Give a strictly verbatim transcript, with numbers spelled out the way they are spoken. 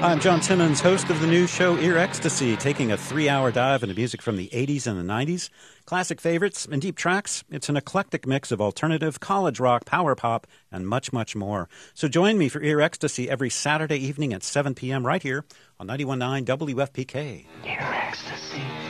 Hi, I'm John Timmons, host of the new show Ear Ecstasy, taking a three-hour dive into music from the eighties and the nineties, classic favorites, and deep tracks. It's an eclectic mix of alternative, college rock, power pop, and much, much more. So join me for Ear Ecstasy every Saturday evening at seven p.m. right here on ninety-one point nine W F P K. Ear Ecstasy.